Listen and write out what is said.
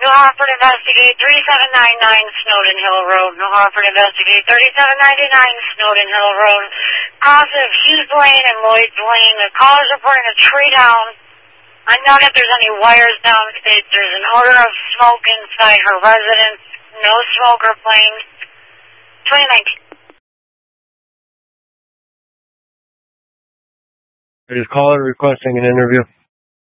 Hartford investigate 3799 Snowden Hill Road. New Hartford investigate 3799 Snowden Hill Road. Cross of Hughes Lane and Lloyd's Lane. The caller's reporting a tree down. Unknown if there's any wires downstairs. There's an odor of smoke inside her residence. No smoke or flames. 2019. Is caller requesting an interview?